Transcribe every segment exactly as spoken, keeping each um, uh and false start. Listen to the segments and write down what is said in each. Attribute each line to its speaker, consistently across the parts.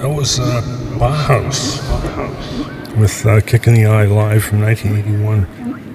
Speaker 1: That was uh, Bauhaus with uh, Kick in the Eye live from nineteen eighty-one.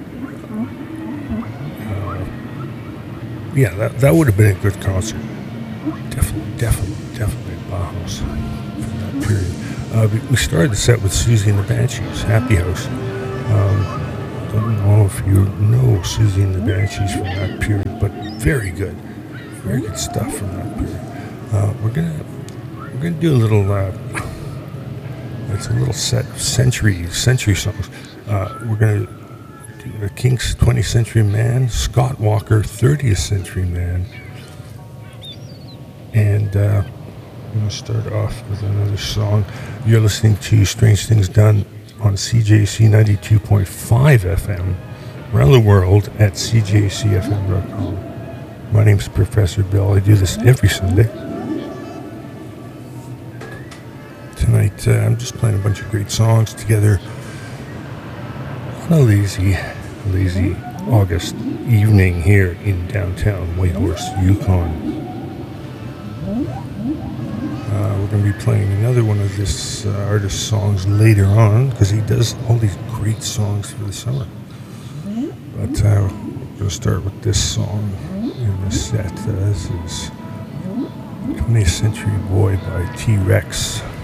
Speaker 1: Uh, yeah, that, that would have been a good concert. Definitely, definitely, definitely Bauhaus from that period. Uh, we, we started the set with Susie and the Banshees, Happy House. Um, don't know if you know Susie and the Banshees from that period, but very good. Very good stuff from that period. Uh, we're gonna we're gonna do a little. Uh, it's a little set of century century songs. Uh, we're gonna do the Kinks' twentieth Century Man, Scott Walker thirtieth Century Man, and uh, I'm gonna start off with another song. You're listening to Strange Things Done on C J C ninety-two point five F M around the world at C J C F M dot com. My name's Professor Bill. I do this every Sunday. Tonight, uh, I'm just playing a bunch of great songs together on a lazy, lazy August evening here in downtown Whitehorse, Yukon. Uh, we're going to be playing another one of this uh, artist's songs later on because he does all these great songs for the summer. But uh, we're going to start with this song in this set. Uh, this is twentieth Century Boy by T-Rex.